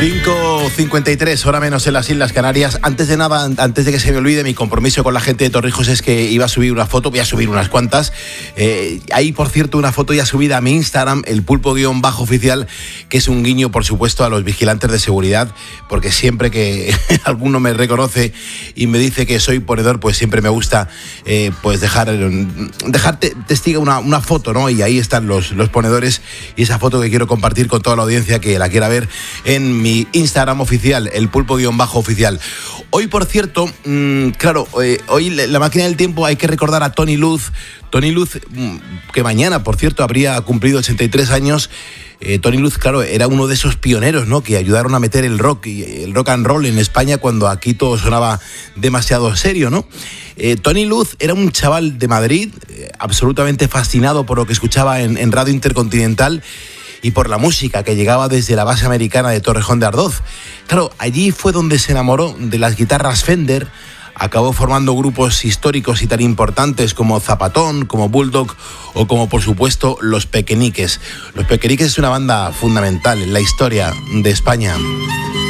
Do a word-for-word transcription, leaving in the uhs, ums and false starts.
cinco cincuenta y tres, hora menos en las Islas Canarias. Antes de nada, antes de que se me olvide, mi compromiso con la gente de Torrijos es que iba a subir una foto, voy a subir unas cuantas. Eh, hay, por cierto, una foto ya subida a mi Instagram, el pulpo-oficial, que es un guiño, por supuesto, a los vigilantes de seguridad, porque siempre que alguno me reconoce y me dice que soy ponedor, pues siempre me gusta eh, pues dejar, dejar te, testigo una, una foto, ¿no? Y ahí están los, los ponedores y esa foto que quiero compartir con toda la audiencia que la quiera ver en mi Instagram oficial, el pulpo-oficial. Hoy, por cierto, mmm, claro, eh, hoy la máquina del tiempo hay que recordar a Tony Luz. Tony Luz, que mañana, por cierto, habría cumplido ochenta y tres años. Eh, Tony Luz, claro, era uno de esos pioneros, ¿no?, que ayudaron a meter el rock y el rock and roll en España cuando aquí todo sonaba demasiado serio, ¿no? Eh, Tony Luz era un chaval de Madrid, eh, absolutamente fascinado por lo que escuchaba en, en Radio Intercontinental y por la música que llegaba desde la base americana de Torrejón de Ardoz. Claro, allí fue donde se enamoró de las guitarras Fender, acabó formando grupos históricos y tan importantes como Zapatón, como Bulldog o como, por supuesto, Los Pequeñiques. Los Pequeñiques es una banda fundamental en la historia de España.